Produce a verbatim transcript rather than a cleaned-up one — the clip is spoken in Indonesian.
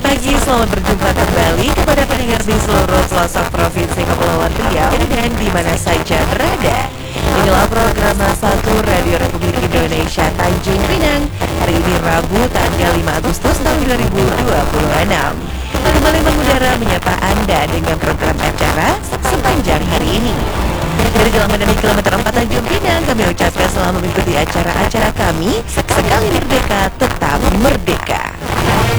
pagi, selamat berjumpa kembali kepada pendengar di seluruh pelosok Provinsi Kepulauan Riau dan di mana saja berada. Inilah program satu Radio Republik Indonesia Tanjung Pinang. Hari ini Rabu tanggal lima Agustus tahun dua ribu dua puluh enam. Kembali mengudara menyapa Anda dengan program acara sepanjang hari ini. Dari Jalan Madani kilometer empat Tanjung Pinang, kami ucapkan selamat mengikuti acara-acara kami. Sekali merdeka, tetap merdeka.